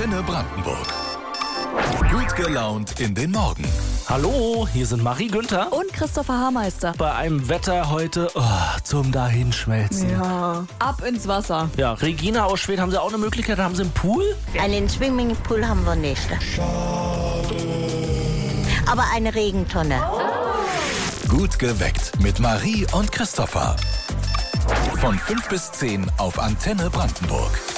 Antenne Brandenburg. Gut gelaunt in den Morgen. Hallo, hier sind Marie Günther. Und Christopher Haarmeister. Bei einem Wetter heute zum Dahinschmelzen. Ja, ab ins Wasser. Ja, Regina aus Schwedt, haben Sie auch eine Möglichkeit? Haben Sie einen Pool? Einen Swimmingpool haben wir nicht. Aber eine Regentonne. Gut geweckt mit Marie und Christopher. Von 5 bis 10 auf Antenne Brandenburg.